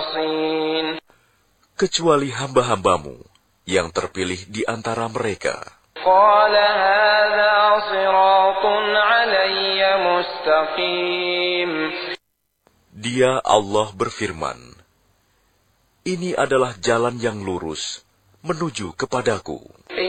المخلصين kecuali hamba-hambamu yang terpilih di antara mereka. قال هذا صراط علي مستقيم Dia Allah berfirman, ini adalah jalan yang lurus menuju kepadaku.